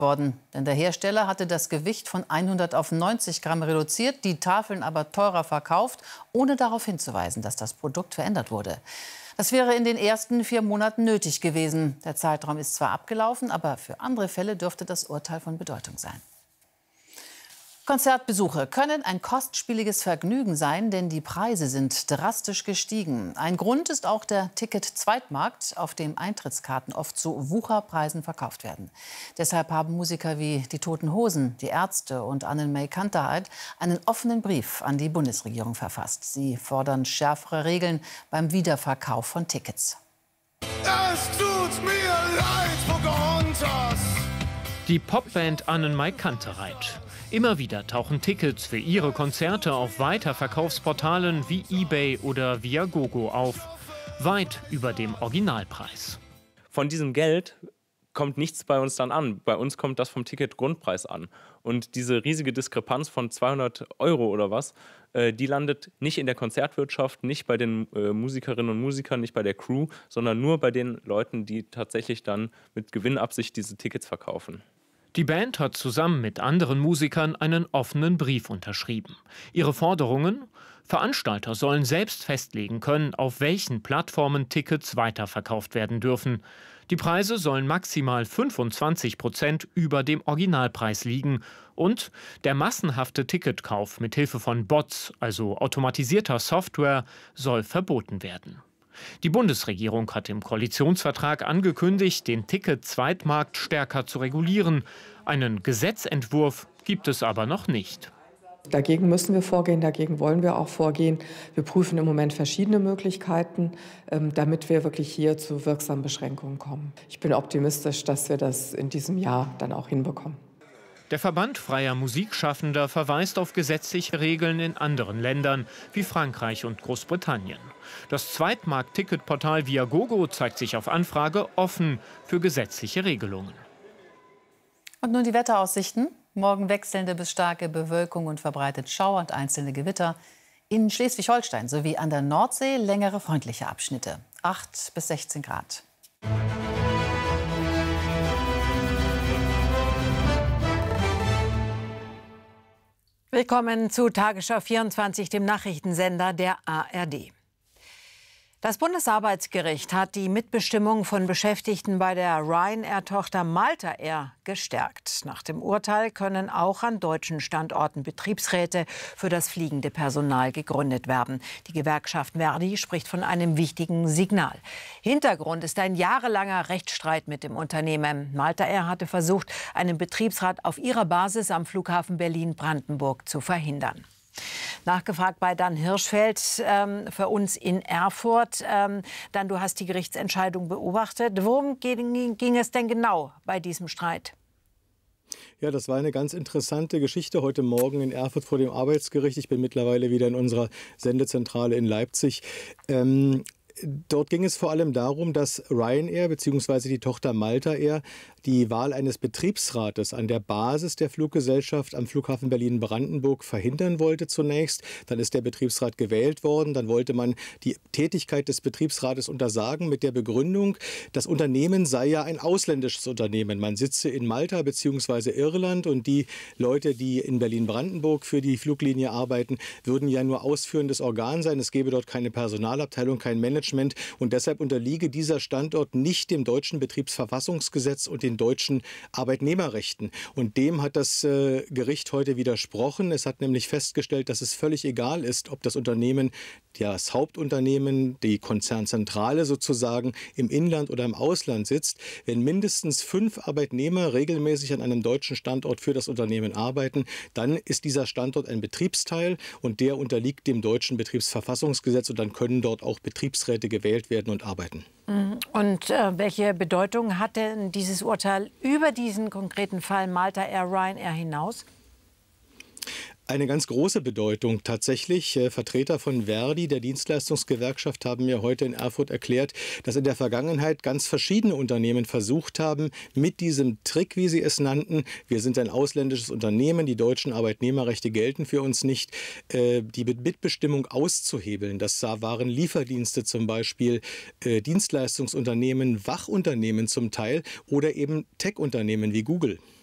worden. Denn der Hersteller hatte das Gewicht von 100 auf 90 Gramm reduziert, die Tafeln aber teurer verkauft, ohne darauf hinzuweisen, dass das Produkt verändert wurde. Das wäre in den ersten 4 Monaten nötig gewesen. Der Zeitraum ist zwar abgelaufen, aber für andere Fälle dürfte das Urteil von Bedeutung sein. Konzertbesuche können ein kostspieliges Vergnügen sein, denn die Preise sind drastisch gestiegen. Ein Grund ist auch der Ticket-Zweitmarkt, auf dem Eintrittskarten oft zu Wucherpreisen verkauft werden. Deshalb haben Musiker wie die Toten Hosen, die Ärzte und Annemarie Kantereit einen offenen Brief an die Bundesregierung verfasst. Sie fordern schärfere Regeln beim Wiederverkauf von Tickets. Es tut mir leid, Pocahontas. Die Popband Annemarie Kantereit. Immer wieder tauchen Tickets für ihre Konzerte auf Weiterverkaufsportalen wie eBay oder Viagogo auf. Weit über dem Originalpreis. Von diesem Geld kommt nichts bei uns dann an. Bei uns kommt das vom Ticketgrundpreis an. Und diese riesige Diskrepanz von 200 € oder was, die landet nicht in der Konzertwirtschaft, nicht bei den Musikerinnen und Musikern, nicht bei der Crew, sondern nur bei den Leuten, die tatsächlich dann mit Gewinnabsicht diese Tickets verkaufen. Die Band hat zusammen mit anderen Musikern einen offenen Brief unterschrieben. Ihre Forderungen? Veranstalter sollen selbst festlegen können, auf welchen Plattformen Tickets weiterverkauft werden dürfen. Die Preise sollen maximal 25% über dem Originalpreis liegen. Und der massenhafte Ticketkauf mit Hilfe von Bots, also automatisierter Software, soll verboten werden. Die Bundesregierung hat im Koalitionsvertrag angekündigt, den Ticket-Zweitmarkt stärker zu regulieren. Einen Gesetzentwurf gibt es aber noch nicht. Dagegen müssen wir vorgehen, dagegen wollen wir auch vorgehen. Wir prüfen im Moment verschiedene Möglichkeiten, damit wir wirklich hier zu wirksamen Beschränkungen kommen. Ich bin optimistisch, dass wir das in diesem Jahr dann auch hinbekommen. Der Verband freier Musikschaffender verweist auf gesetzliche Regeln in anderen Ländern wie Frankreich und Großbritannien. Das Zweitmarkt-Ticketportal Viagogo zeigt sich auf Anfrage offen für gesetzliche Regelungen. Und nun die Wetteraussichten. Morgen wechselnde bis starke Bewölkung und verbreitet Schauer und einzelne Gewitter. In Schleswig-Holstein sowie an der Nordsee längere freundliche Abschnitte. 8 bis 16 Grad. Willkommen zu Tagesschau 24, dem Nachrichtensender der ARD. Das Bundesarbeitsgericht hat die Mitbestimmung von Beschäftigten bei der Ryanair-Tochter Malta Air gestärkt. Nach dem Urteil können auch an deutschen Standorten Betriebsräte für das fliegende Personal gegründet werden. Die Gewerkschaft Verdi spricht von einem wichtigen Signal. Hintergrund ist ein jahrelanger Rechtsstreit mit dem Unternehmen. Malta Air hatte versucht, einen Betriebsrat auf ihrer Basis am Flughafen Berlin-Brandenburg zu verhindern. Nachgefragt bei Dan Hirschfeld für uns in Erfurt. Dan, du hast die Gerichtsentscheidung beobachtet. Worum ging es denn genau bei diesem Streit? Ja, das war eine ganz interessante Geschichte heute Morgen in Erfurt vor dem Arbeitsgericht. Ich bin mittlerweile wieder in unserer Sendezentrale in Leipzig. Dort ging es vor allem darum, dass Ryanair bzw. die Tochter Malta Air die Wahl eines Betriebsrates an der Basis der Fluggesellschaft am Flughafen Berlin-Brandenburg verhindern wollte zunächst. Dann ist der Betriebsrat gewählt worden. Dann wollte man die Tätigkeit des Betriebsrates untersagen mit der Begründung, das Unternehmen sei ja ein ausländisches Unternehmen. Man sitze in Malta bzw. Irland und die Leute, die in Berlin-Brandenburg für die Fluglinie arbeiten, würden ja nur ausführendes Organ sein. Es gäbe dort keine Personalabteilung, kein Management und deshalb unterliege dieser Standort nicht dem deutschen Betriebsverfassungsgesetz und den deutschen Arbeitnehmerrechten. Und dem hat das Gericht heute widersprochen. Es hat nämlich festgestellt, dass es völlig egal ist, ob das Unternehmen, das Hauptunternehmen, die Konzernzentrale sozusagen im Inland oder im Ausland sitzt. Wenn mindestens 5 Arbeitnehmer regelmäßig an einem deutschen Standort für das Unternehmen arbeiten, dann ist dieser Standort ein Betriebsteil und der unterliegt dem deutschen Betriebsverfassungsgesetz und dann können dort auch Betriebsräte gewählt werden und arbeiten. Und welche Bedeutung hat denn dieses Urteil über diesen konkreten Fall Malta Air Ryanair hinaus? Eine ganz große Bedeutung tatsächlich. Vertreter von Verdi, der Dienstleistungsgewerkschaft, haben mir heute in Erfurt erklärt, dass in der Vergangenheit ganz verschiedene Unternehmen versucht haben, mit diesem Trick, wie sie es nannten, wir sind ein ausländisches Unternehmen, die deutschen Arbeitnehmerrechte gelten für uns nicht, die Mitbestimmung auszuhebeln. Das waren Lieferdienste zum Beispiel, Dienstleistungsunternehmen, Wachunternehmen zum Teil oder eben Tech-Unternehmen wie Google.